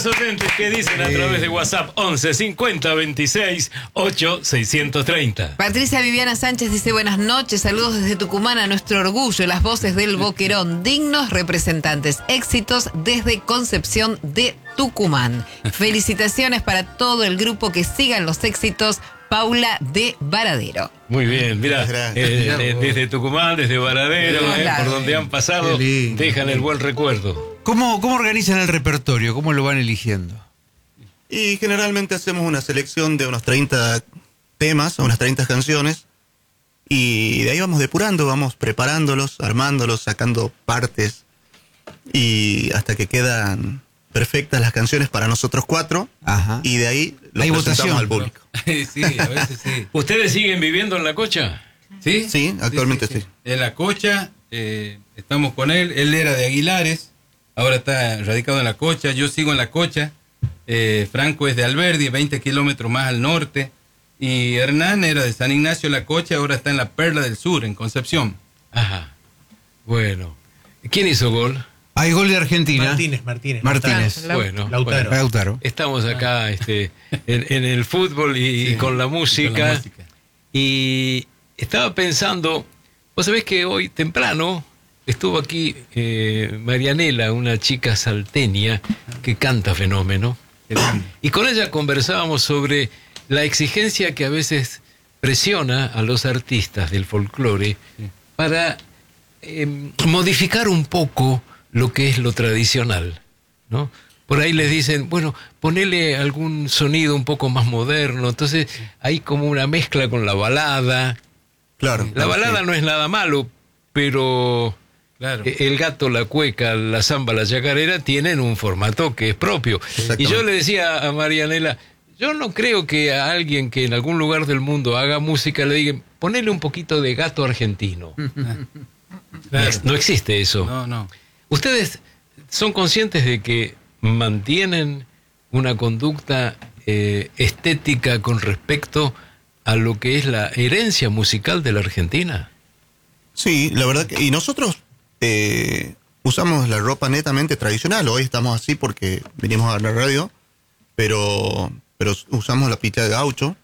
los oyentes que dicen a través de WhatsApp 11 50 26 8 630. Patricia Viviana Sánchez dice: buenas noches, saludos desde Tucumán a nuestro orgullo, las voces del Boquerón, dignos representantes, éxitos desde Concepción de Tucumán. Felicitaciones para todo el grupo, que sigan los éxitos. Paula de Varadero. Muy bien, mira, desde Tucumán, desde Varadero, por donde han pasado, dejan el buen recuerdo. ¿Cómo organizan el repertorio? ¿Cómo lo van eligiendo? Y generalmente hacemos una selección de unos 30 temas, unas 30 canciones, y de ahí vamos depurando, vamos preparándolos, armándolos, sacando partes, y hasta que quedan perfectas las canciones para nosotros cuatro. Ajá. Y de ahí lo presentamos al público. Sí, a veces sí. ¿Ustedes siguen viviendo en La Cocha? Sí, sí, actualmente sí. En La Cocha, estamos con él. Él era de Aguilares, ahora está radicado en La Cocha. Yo sigo en La Cocha. Franco es de Alberdi, 20 kilómetros más al norte. Y Hernán era de San Ignacio La Cocha, ahora está en la Perla del Sur, en Concepción. Ajá. Bueno. ¿Quién hizo gol? Hay gol de Argentina. Martínez. Bueno, Lautaro. Estamos acá en el fútbol y con la música. Y estaba pensando, vos sabés que hoy temprano estuvo aquí Marianela, una chica salteña que canta fenómeno. Y con ella conversábamos sobre la exigencia que a veces presiona a los artistas del folclore para modificar un poco lo que es lo tradicional, ¿no? Por ahí les dicen, bueno, ponele algún sonido un poco más moderno. Entonces hay como una mezcla con la balada. Claro. La balada no es nada malo, pero el gato, la cueca, la zamba, la chacarera tienen un formato que es propio. Y yo le decía a Marianela, yo no creo que a alguien que en algún lugar del mundo haga música le digan, ponele un poquito de gato argentino. No existe eso. No. ¿Ustedes son conscientes de que mantienen una conducta estética con respecto a lo que es la herencia musical de la Argentina? Sí, la verdad que... Y nosotros usamos la ropa netamente tradicional. Hoy estamos así porque vinimos a la radio, pero usamos la pita de gaucho,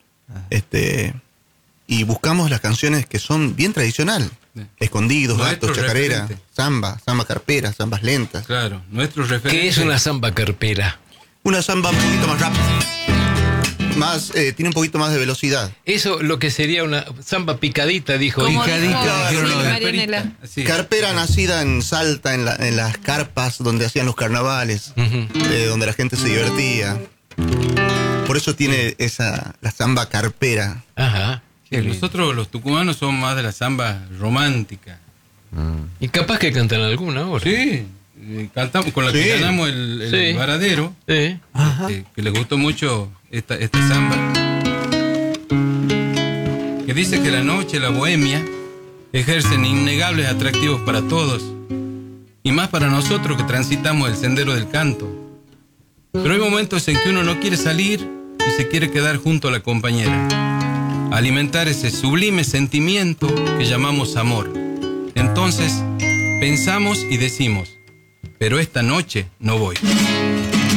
y buscamos las canciones que son bien tradicional. Escondidos, gatos, chacarera, samba carpera, zambas lentas. Claro, nuestros referentes. ¿Qué es una zamba carpera? Una zamba un poquito más rápida. Tiene un poquito más de velocidad. Eso lo que sería una zamba picadita, dijo. Marianela. Carpera nacida en Salta, en las carpas donde hacían los carnavales, donde la gente se divertía. Por eso tiene la zamba carpera. Ajá. Nosotros los tucumanos somos más de la zamba romántica. Y capaz que cantan alguna ahora. Sí, cantamos con la que ganamos el Varadero, que les gustó mucho esta zamba, que dice que la noche, la bohemia, ejercen innegables atractivos para todos, y más para nosotros que transitamos el sendero del canto. Pero hay momentos en que uno no quiere salir y se quiere quedar junto a la compañera, alimentar ese sublime sentimiento que llamamos amor. Entonces, pensamos y decimos, pero esta noche no voy.